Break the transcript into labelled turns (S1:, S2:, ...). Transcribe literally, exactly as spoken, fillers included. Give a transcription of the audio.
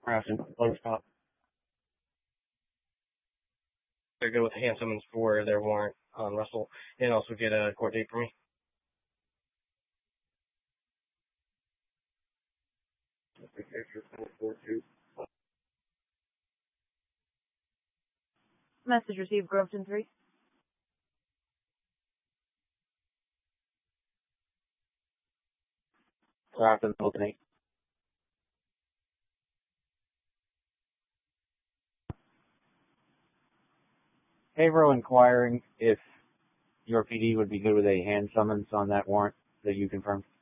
S1: Grafton, one stop. They're good with hand summons for their warrant on Russell, and also get a court date for me.
S2: Message received, Groveton three.
S1: Grafton, opening.
S3: Avro inquiring if your P D would be good with a hand summons on that warrant that you confirmed.